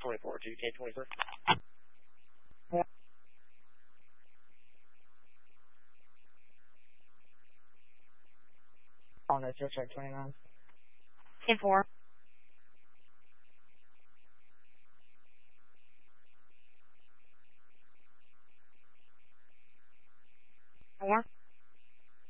24 to 1023. Oh, no, just 29. 10-4. 4.